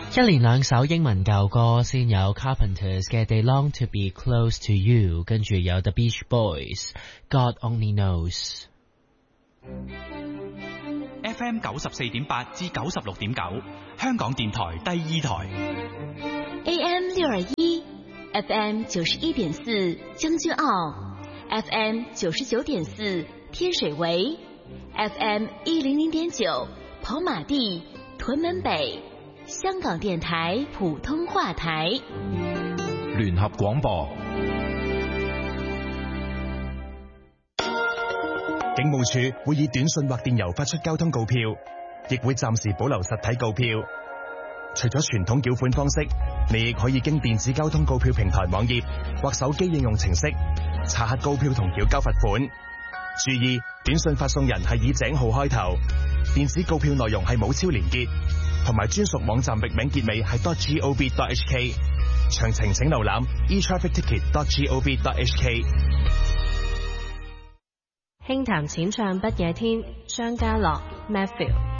一連兩首英文舊歌，先有 Carpenters 嘅 They Long to Be Close to You， 跟住有 The Beach Boys God Only Knows。 FM 94.8至96.9，香港電台第二台。 AM 621 FM 91.4將軍澳， FM 99.4天水圍， FM 100.9跑馬地屯門北，香港電台普通話台。 聯合廣播。 警務處會以短信或電郵發出交通告票，亦會暫時保留實體告票。除咗傳統繳款方式，你亦可以經電子交通告票平台網頁或手機應用程式查核告票同繳交罰款。注意，短信發送人係以井號開頭，電子告票內容係冇超連結，同埋專屬網站域名結尾係 .gov.hk。詳情請瀏覽 etrafficticket.gov.hk。 輕談淺唱不夜天，張家樂 Matthew。